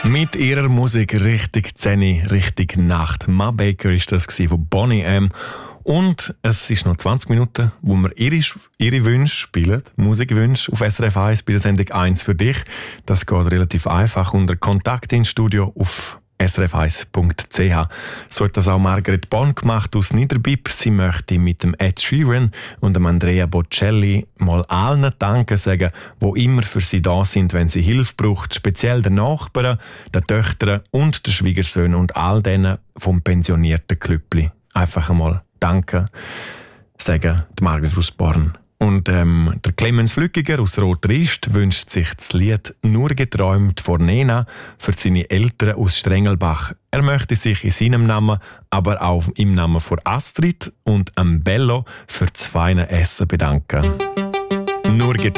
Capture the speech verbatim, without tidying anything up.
Mit ihrer Musik richtig Zähne, richtig Nacht. Ma Baker ist das von Boney M. Und es ist noch zwanzig Minuten, wo wir ihre, ihre Wünsche spielen, Musikwünsche auf S R F eins bei der Sendung eins für dich. Das geht relativ einfach unter Kontakt ins Studio auf s r f eins punkt c h. So hat das auch Margaret Bonn gemacht aus Niederbib. Sie möchte mit dem Ed Sheeran und dem Andrea Bocelli mal allen Danke sagen, die immer für sie da sind, wenn sie Hilfe braucht. Speziell den Nachbarn, den Töchtern und den Schwiegersöhnen und all denen vom pensionierten Klüppli. Einfach einmal Danke sagen die Margaret aus Born. Und ähm, der Clemens Flückiger aus Rotrist wünscht sich das Lied «Nur geträumt» von Nena für seine Eltern aus Strengelbach. Er möchte sich in seinem Namen, aber auch im Namen von Astrid und am Bello für das feine Essen bedanken. Nur